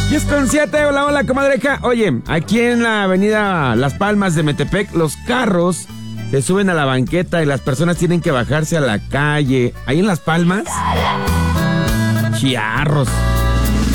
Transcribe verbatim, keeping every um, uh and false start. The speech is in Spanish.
diez con siete, hola, hola, comadreja. Oye, aquí en la avenida Las Palmas de Metepec, los carros se suben a la banqueta y las personas tienen que bajarse a la calle. Ahí en Las Palmas, chiarros.